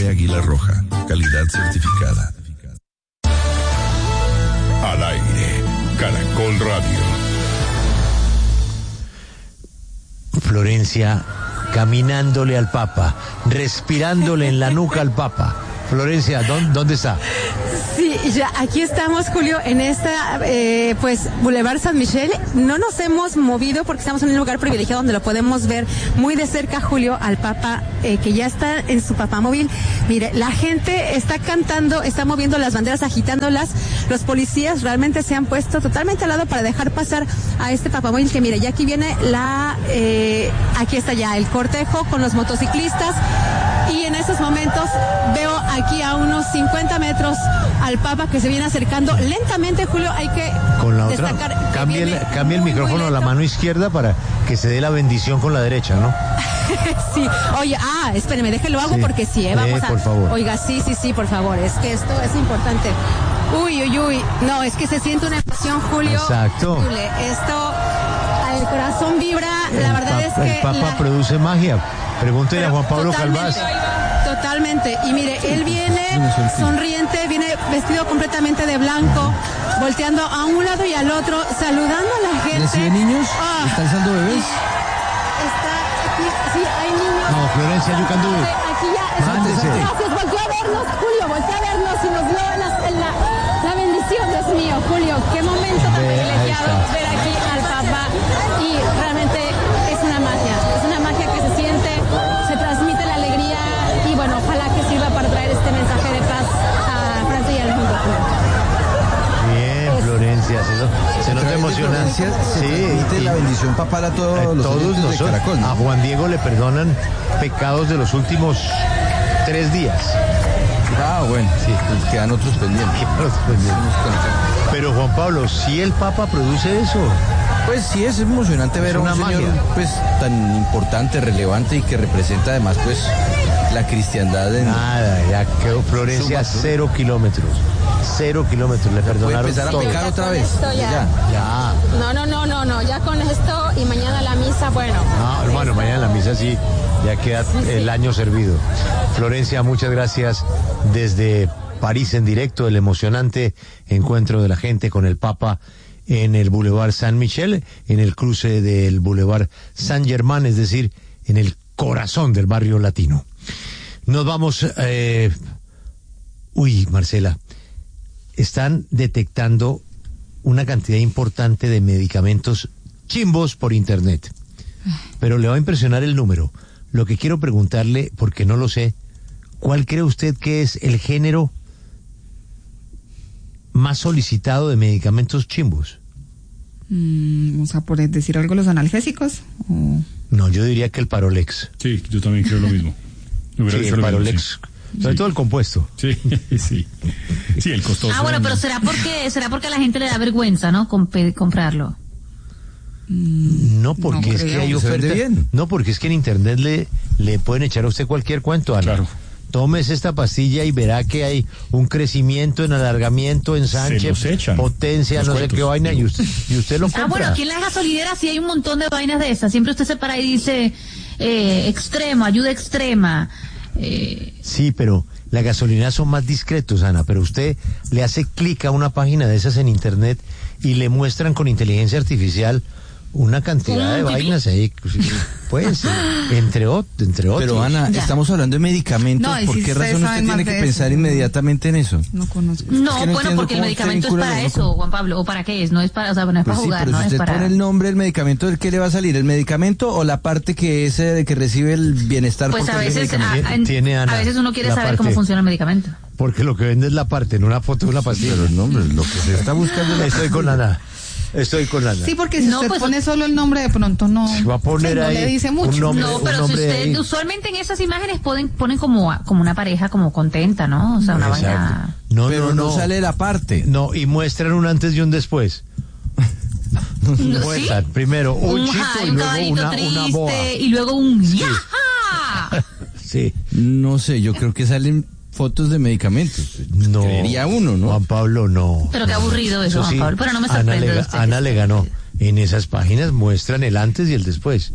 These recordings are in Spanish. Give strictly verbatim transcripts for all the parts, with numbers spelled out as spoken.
Café Águila Roja, calidad certificada. Al aire, Caracol Radio. Florencia caminándole al Papa, respirándole en la nuca al Papa. Florencia, ¿dónde, dónde está? Sí, ya aquí estamos, Julio, en esta, eh, pues, Boulevard San Michel. No nos hemos movido porque estamos en un lugar privilegiado donde lo podemos ver muy de cerca, Julio, al Papa, eh, que ya está en su papamóvil. Mire, la gente está cantando, está moviendo las banderas, agitándolas. Los policías realmente se han puesto totalmente al lado para dejar pasar a este papamóvil, que mire, ya aquí viene la, eh, aquí está ya el cortejo con los motociclistas. Y en estos momentos veo aquí a unos cincuenta metros al Papa que se viene acercando lentamente, Julio. Hay que con la otra, destacar. Cambie el, cambie el micrófono a la mano izquierda para que se dé la bendición con la derecha, ¿no? Sí, oye, ah, espéreme, déjelo hago sí. porque sí, eh, vamos eh, a... por favor. Oiga, sí, sí, sí, por favor, es que esto es importante. Uy, uy, uy, no, es que se siente una emoción, Julio. Exacto. Esto, el corazón vibra, la el verdad papa, es que... El Papa la... produce magia. Pregúntele a Juan Pablo Calvás. Totalmente. Y mire, él viene sonriente, viene vestido completamente de blanco, volteando a un lado y al otro, saludando a la gente. ¿Recibe niños? Ah, ¿Está alzando bebés? Está aquí, sí, hay niños. No, Florencia, you can do it. Aquí ya, Mándese. Gracias, volteó a vernos, Julio, volteó a vernos y nos dio la, la, la bendición, Dios mío, Julio, qué momento tan privilegiado ver aquí al Papa. Y realmente es una magia, es una magia que se siente, se transmite la alegría y bueno, ojalá que sirva para traer este mensaje de paz a Francia y al mundo. Bien, es... Florencia, se, lo, se nota emocionante. Se sí, transmite y, la bendición papal a todos, a los todos nosotros. De Caracol, ¿no? A Juan Diego le perdonan pecados de los últimos tres días. Ah, bueno, sí, pues quedan otros pendientes. Quedan otros pendientes. Pero Juan Pablo, ¿sí el Papa produce eso? Pues sí, es emocionante ver a un magia. señor pues tan importante, relevante y que representa además pues la cristiandad en... Nada, ya quedó Florencia cero kilómetros. Cero kilómetros, le perdonaron empezar todo. a pecar otra vez. Ya. Ya. ya. No, no, no, no, no, ya con esto y mañana la misa, bueno. No, hermano, mañana la misa sí, ya queda sí, el sí. año servido. Florencia, muchas gracias desde París en directo, el emocionante encuentro de la gente con el Papa en el Boulevard San Michel, en el cruce del Boulevard Saint Germain, es decir, en el corazón del barrio latino. Nos vamos... Eh... Uy, Marcela, están detectando una cantidad importante de medicamentos chimbos por internet. Pero le va a impresionar el número. Lo que quiero preguntarle, porque no lo sé, ¿cuál cree usted que es el género más solicitado de medicamentos chimbos? Mm, o sea, por decir algo, los analgésicos. ¿O? No, yo diría que el Parolex. Sí, yo también creo lo mismo. Sí, el lo Parolex. Mismo, sí. Sobre sí. todo el compuesto. Sí, sí. Sí, el costoso. Ah, bueno, pero será porque será porque a la gente le da vergüenza, ¿no? Comp- comprarlo. No, porque no, es que hay oferta. Bien. No, porque es que en internet le, le pueden echar a usted cualquier cuento, Ana. Claro. Tómese esta pastilla y verá que hay un crecimiento en alargamiento, ensanche, potencia, no sé qué vaina, y usted, y usted lo compra. Ah, bueno, aquí en la gasolinera sí hay un montón de vainas de esas. Siempre usted se para y dice, eh, extremo, ayuda extrema. Eh... Sí, pero las gasolineras son más discretos, Ana, pero usted le hace clic a una página de esas en internet y le muestran con inteligencia artificial una cantidad de vainas ahí, pues, entre, o, entre otros. Pero Ana, ya. Estamos hablando de medicamentos, no, ¿por si qué razón usted tiene que pensar eso, inmediatamente en eso? No conozco. No, es que no bueno, porque el medicamento es para eso, Juan Pablo, o para qué es, no es para, o sea, no es pues para sí, jugar, pero no si es usted para... pone el nombre del medicamento, ¿el qué le va a salir? ¿El medicamento o la parte que es de que recibe el bienestar? Pues por a veces, a, en, tiene, Ana, a veces uno quiere saber parte, cómo funciona el medicamento. Porque lo que vende es la parte, no una foto de una pastilla. Pero el nombre, lo que se está buscando. Estoy con Ana. Estoy con Ana. Sí, porque si no, usted pues, pone solo el nombre, de pronto no, se va a poner no ahí le dice mucho. Nombre, no, pero si usted, ahí. Usualmente en esas imágenes ponen, ponen como, como una pareja como contenta, ¿no? O sea, una Exacto. vaina... No, pero no, no, no sale la parte. No, y muestran un antes y un después. No, muestran ¿sí? primero un, un chico high, y un luego una, triste, una boa. Y luego un sí. ¡yaja! Sí. No sé, yo creo que salen fotos de medicamentos. No. Creería uno, ¿no? Juan Pablo, no. Pero qué aburrido eso, eso sí, Juan Pablo. Pero no me Ana sorprende. le, Ana le ganó. En esas páginas muestran el antes y el después.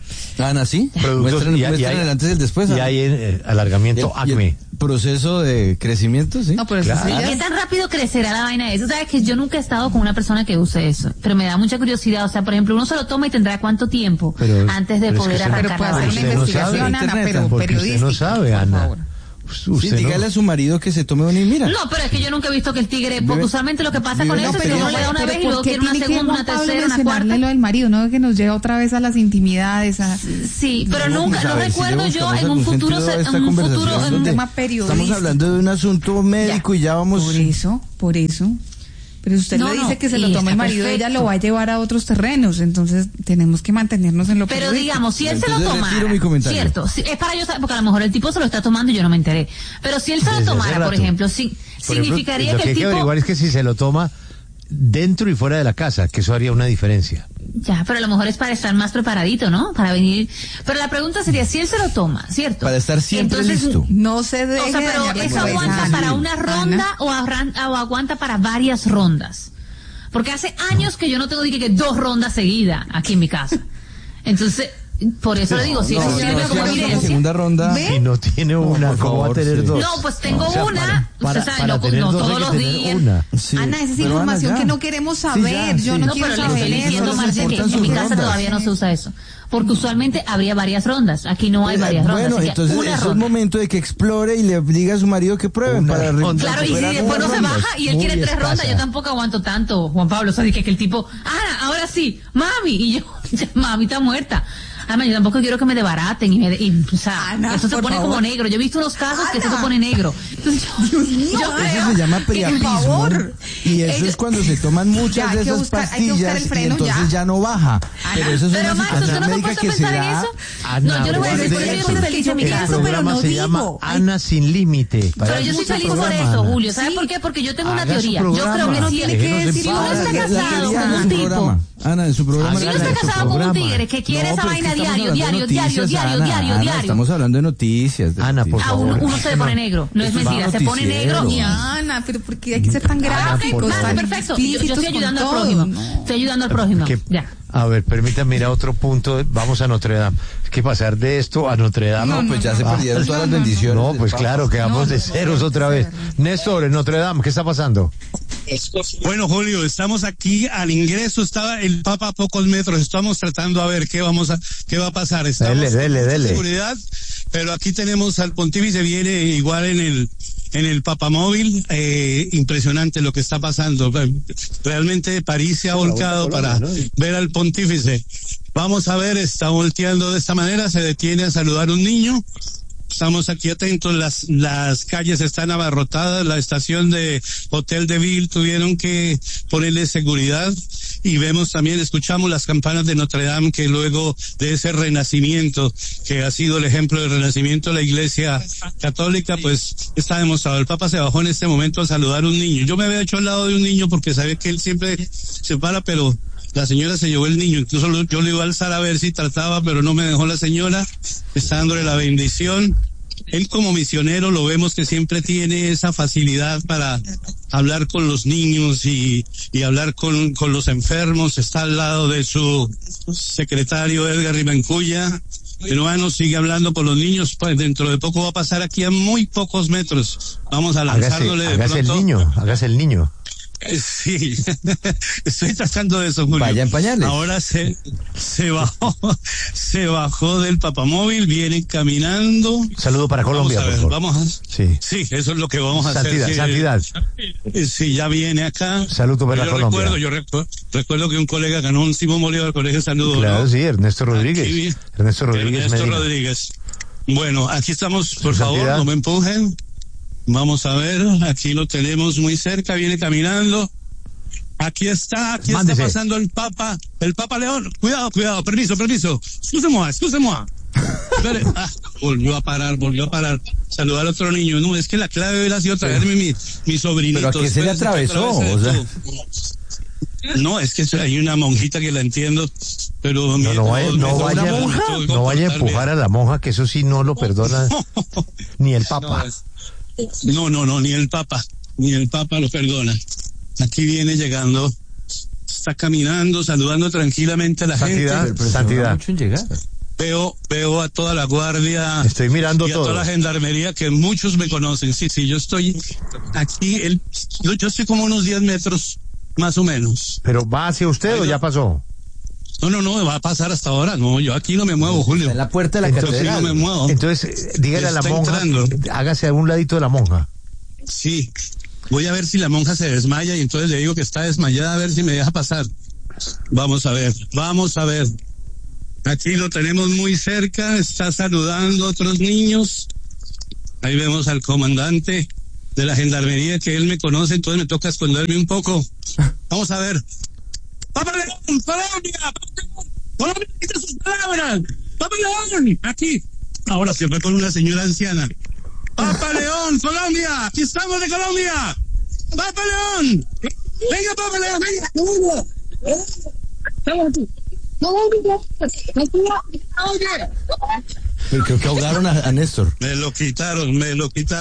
Ana, ¿sí? Productos, Muestran, y, y muestran hay, el antes y el después. y Ana. hay eh, alargamiento Y el- y el acme. proceso de crecimiento, ¿sí? No, pero eso Claro. sí ya ¿Qué es- tan rápido crecerá la vaina de eso? ¿Sabes que yo nunca he estado con una persona que use eso? Pero me da mucha curiosidad. O sea, por ejemplo, uno se lo toma y tendrá cuánto tiempo Pero- antes de pero es poder que usted- Pero arrancar puede la hacer vaina. una Usted no investigación, sabe, Ana, Internet, pero porque usted periodística. no sabe, por Ana. favor. Usted Sí, no- dígale a su marido que se tome una y mira. No, pero es que yo nunca he visto que el tigre, porque Vive- usualmente lo que pasa con vive eso la es que uno le da experiencia. una Pero vez y ¿por luego qué quiere una tiene que segunda, una Juan Pablo tercera, una mencionarle cuarta. lo del marido, ¿no? Que nos lleva otra vez a las intimidades, a... Sí, pero No, nunca, pues, a no ver, si recuerdo le yo buscamos en un algún futuro, sentido a se- esta en un conversación futuro, en- donde tema periodístico. Estamos hablando de un asunto médico y ya vamos... Por eso, por eso. Pero usted No, le dice no, que se y lo tome está el marido, perfecto. ella lo va a llevar a otros terrenos, entonces tenemos que mantenernos en lo Pero periodístico. digamos, si él se lo Entonces tomara, retiro mi comentario. cierto, si- es para yo saber, porque a lo mejor el tipo se lo está tomando y yo no me enteré. Pero si él se lo Desde hace tomara, por rato. ejemplo, sí, Por ejemplo, significaría lo que que el hay que tipo... averiguar es que si se lo toma dentro y fuera de la casa, que eso haría una diferencia. Ya, pero a lo mejor es para estar más preparadito, ¿no? Para venir. Pero la pregunta sería, si él se lo toma, ¿cierto? Para estar siempre Entonces, listo. No se deje O sea, pero dañar la ¿eso cabeza, aguanta Ana. para una ronda Ana. o, arran- o aguanta para varias rondas? Porque hace años que yo no tengo dije, que dos rondas seguidas aquí en mi casa. Entonces, por eso le digo, si No, eso no, sirve si como hablamos de la evidencia. segunda ronda... ¿Ve? Si no tiene una, por ¿cómo va a favor, tener sí. dos? No, pues tengo O sea, una. para- Usted sabe, para no, tener no dos hay todos que los tener días. una. Sí, Ana, esa es pero información Ana, que ya. no queremos Sí, saber. ya, Yo sí. no No, quiero pero le saber estoy eso. diciendo, no les Marce, que importan en mi sus casa rondas. todavía no se usa eso. Porque usualmente habría varias rondas. Aquí no hay Eh, varias rondas. Bueno, así que entonces una es el ronda. momento de que explore y le diga a su marido que prueben Una para ronda. Claro, y si recuperar después no nuevas se rondas. baja y él Muy quiere tres escasa. rondas, yo tampoco aguanto tanto, Juan Pablo. O sea, dije que el tipo, Ana, ahora sí, mami. Y yo, ya, mami está muerta. Además, yo tampoco quiero que me desbaraten y me... de- y, o sea, Ana, eso se por pone favor. como negro. Yo he visto unos casos que eso se Ana. pone negro. Entonces, yo, yo Eso creo se llama que- priapismo. por favor. Y eso Ellos- es cuando se toman muchas Ya, hay de que esas buscar- hay que buscar pastillas el y freno, entonces ya. ya. no baja. Pero eso es Pero una Marta, ¿usted situación no se ha médica puesto a que se pensar en da. eso? Ana, No, yo le voy a por decir, por eso yo soy eso. feliz en mi El casa. pero programa no se digo. llama Ay. Ana sin límite. Para Pero yo soy mucho feliz por programa, eso, Ana. Julio. ¿Sabes Sí. por qué? Porque yo tengo una Haga su teoría. Yo creo programa. que No si tiene él, que Déjenos en decir si uno paz. está La- la casado quería con en un su tipo, programa. Ana, en su programa. si la uno está quería. su casado con un programa. tigre que quiere No, esa pero es vaina que estamos diario, hablando de diario, diario, noticias, diario, Ana, diario, Ana, diario. Estamos hablando de noticias. de Ana, por noticias. A uno, favor. uno se le pone negro. No es Esto es mentira, se pone negro y... noticiero. Ana, pero ¿por qué hay que ser tan Ana, gráficos, por Vale, tan favor. perfecto. Yo, yo explícitos estoy ayudando al con prójimo. todo? Estoy ayudando al prójimo. Que- Ya. A ver, permítame ir a otro punto. Vamos a Notre Dame. Es que pasar de esto a Notre Dame. No, pues ya se Ah, perdieron todas las no, no. bendiciones. No, del pues Papa. claro, quedamos No, de no, ceros no, otra no, vez. no. Néstor, en Notre Dame, ¿qué está pasando? Bueno, Julio, estamos aquí al ingreso, estaba el Papa a pocos metros, estamos tratando a ver qué vamos a, qué va a pasar. Estamos Dele, dele, con mucha dele. seguridad, pero aquí tenemos al pontífice, viene igual en el, en el papamóvil, eh, impresionante lo que está pasando. Realmente París se ha volcado para ver al pontífice. Vamos a ver, está volteando de esta manera, se detiene a saludar a un niño. Estamos aquí atentos, las, las calles están abarrotadas, la estación de Hotel de Ville tuvieron que ponerle seguridad y vemos también, escuchamos las campanas de Notre Dame que luego de ese renacimiento, que ha sido el ejemplo del renacimiento de la Iglesia Católica, pues está demostrado. El Papa se bajó en este momento a saludar a un niño. Yo me había hecho al lado de un niño porque sabía que él siempre se para, pero la señora se llevó el niño, incluso lo- yo le iba a alzar a ver si trataba, pero no me dejó la señora, está dándole la bendición. Él como misionero lo vemos que siempre tiene esa facilidad para hablar con los niños y, y hablar con, con los enfermos, está al lado de su secretario Edgar Rimancuya. Hermano, sigue hablando con los niños, pues dentro de poco va a pasar aquí a muy pocos metros. Vamos a Hágase, lanzándole de hágase el pronto. niño, hágase el niño. Eh, Sí, estoy tratando de eso, Julio. Vaya en pañales. Ahora se, se bajó, se bajó del papamóvil, viene caminando. Saludo para Colombia, Vamos a ver, por favor. vamos a, Sí. sí, eso es lo que vamos a Santidad, hacer. santidad. Eh, Sí, ya viene acá. Saludo para yo Colombia. recuerdo, yo recuerdo, recuerdo que un colega ganó un Simón Bolívar Colegio Saludo. Claro, ¿no? sí, Ernesto Rodríguez. Aquí, Ernesto Rodríguez Ernesto Medina. Rodríguez. Bueno, aquí estamos, por Su favor, santidad. no me empujen. Vamos a ver, aquí lo tenemos muy cerca, viene caminando. Aquí está, aquí Mándese. está pasando el Papa, el Papa León. Cuidado, cuidado, permiso, permiso. Excuse-moi, excuse-moi. Espere. Ah, volvió a parar, volvió a parar. Saludar a otro niño. No, es que la clave hubiera sido traerme mi, mi sobrinito. Pero ¿a qué se le Después de que atravesó? atravesé O sea. tú. No, es que hay una monjita que la entiendo, pero... No, no vaya, no vaya, no vaya a empujar a la monja, que eso sí no lo perdona ni el Papa. No, no, no, ni el Papa, ni el Papa lo perdona. Aquí viene llegando, está caminando, saludando tranquilamente a la Santidad, gente. Pero se santidad. demora mucho en llegar. veo, veo a toda la guardia. Estoy mirando y a todo. toda la gendarmería, que muchos me conocen. Sí, sí, yo estoy aquí, el, yo, yo estoy como unos diez metros, más o menos. ¿Pero va hacia usted Ahí o no. ya pasó? No, no, no, va a pasar hasta ahora. No, yo aquí no me muevo, Julio. En la puerta de la Entonces, catedral. no me muevo. Entonces, eh, dígale a la Está monja, entrando. hágase a un ladito de la monja. Sí, voy a ver si la monja se desmaya y entonces le digo que está desmayada, a ver si me deja pasar. Vamos a ver, vamos a ver. Aquí lo tenemos muy cerca, está saludando a otros niños. Ahí vemos al comandante de la gendarmería, que él me conoce, entonces me toca esconderme un poco. Vamos a ver. ¡Papa León! ¡Colombia! ¡Colombia! ¡Quita sus palabras! ¡Papa León! Aquí. Ahora se fue con una señora anciana. ¡Papa León! ¡Colombia! ¡Aquí estamos de Colombia! ¡Papa León! ¡Venga, Papa León! ¡Venga! Pero creo que ahogaron a, a Néstor. Me lo quitaron, me lo quitaron.